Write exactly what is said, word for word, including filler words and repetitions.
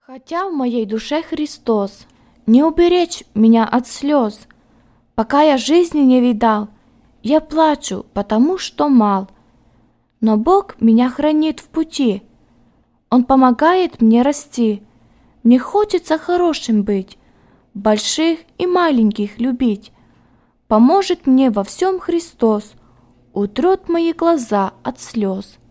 Хотя в моей душе Христос, не уберечь меня от слез. Пока я жизни не видал, я плачу, потому что мал. Но Бог меня хранит в пути, Он помогает мне расти. Мне хочется хорошим быть, больших и маленьких любить. Поможет мне во всем Христос, утрет мои глаза от слез.